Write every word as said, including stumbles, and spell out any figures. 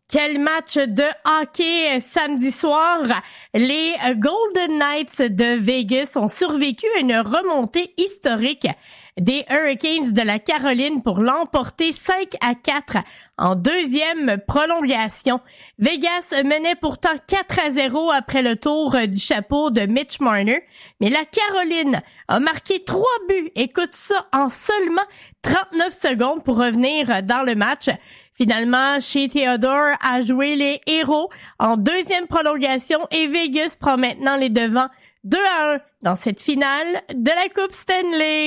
Quel match de hockey samedi soir. Les Golden Knights de Vegas ont survécu à une remontée historique des Hurricanes de la Caroline pour l'emporter cinq à quatre en deuxième prolongation. Vegas menait pourtant quatre à zéro après le tour du chapeau de Mitch Marner, mais la Caroline a marqué trois buts. Écoute ça, en seulement trente-neuf secondes pour revenir dans le match. Finalement, Shea Theodore a joué les héros en deuxième prolongation et Vegas prend maintenant les devants deux à un dans cette finale de la Coupe Stanley.